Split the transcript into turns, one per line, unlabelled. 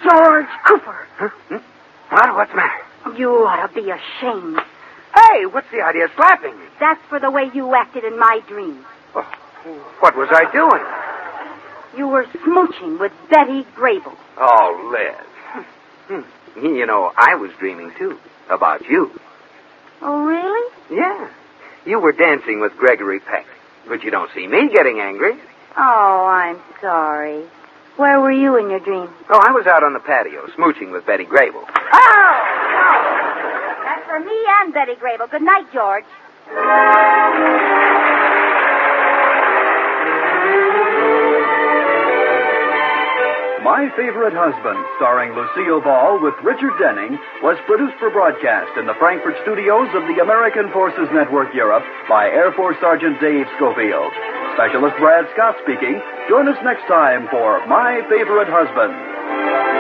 George Cooper.
Huh? What? What's the matter?
You ought to be ashamed.
Hey, what's the idea of slapping me?
That's for the way you acted in my dream.
Oh, what was I doing?
You were smooching with Betty Grable.
Oh, Liz. You know, I was dreaming, too, about you.
Oh, really?
Yeah. You were dancing with Gregory Peck, but you don't see me getting angry.
Oh, I'm sorry. Where were you in your dream?
Oh, I was out on the patio, smooching with Betty Grable.
Oh! That's for me and Betty Grable. Good night, George.
My Favorite Husband, starring Lucille Ball with Richard Denning, was produced for broadcast in the Frankfurt studios of the American Forces Network Europe by Air Force Sergeant Dave Schofield. Specialist Brad Scott speaking. Join us next time for My Favorite Husband.